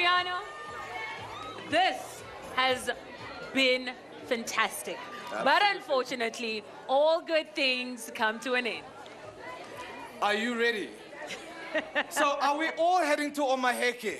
Rihanna, this has been fantastic. But unfortunately, all good things come to an end. Are you ready? So are we all heading to Omaheke?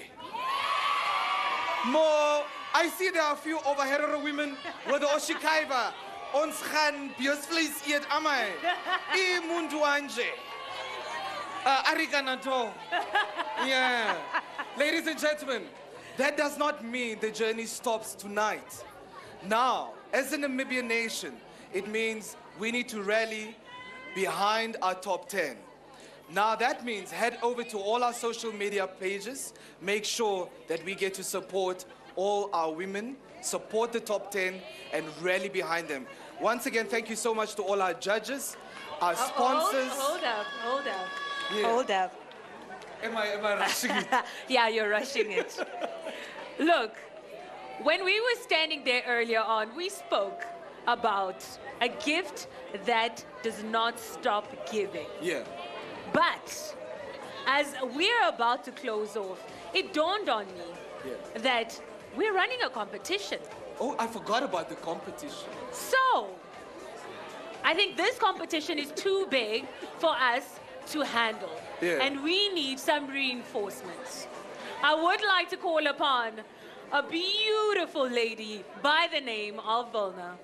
More, I see there are a few overhead women with the Oshikaiva. Ons gaan biosvlees eet amai. I mundu anje. Arikanato. Yeah. Ladies and gentlemen, that does not mean the journey stops tonight. Now, as a Namibian nation, it means we need to rally behind our top 10. Now that means head over to all our social media pages, make sure that we get to support all our women, support the top 10, and rally behind them. Once again, thank you so much to all our judges, our sponsors. Hold up. Yeah. Hold up. Am I rushing it? Yeah, you're rushing it. Look, when we were standing there earlier on, we spoke about a gift that does not stop giving. Yeah. But as we're about to close off, it dawned on me that we're running a competition. Oh, I forgot about the competition. So, I think this competition is too big for us to handle. Yeah. And we need some reinforcements. I would like to call upon a beautiful lady by the name of Vilna.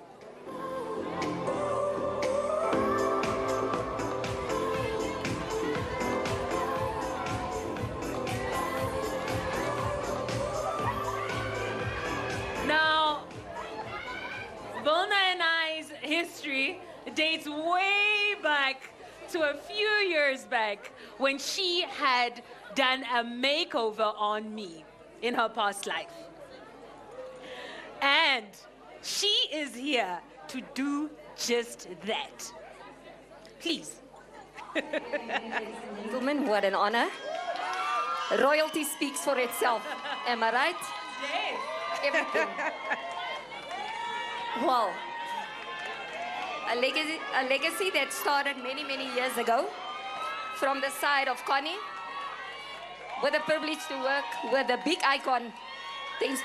Now, Vilna and I's history dates way back to a few years back when she had done a makeover on me in her past life. And she is here to do just that. Please. Gentlemen, what an honor. Royalty speaks for itself. Am I right? Yes. Everything. Wow. A legacy that started many, many years ago from the side of Connie, with the privilege to work with a big icon. Thanks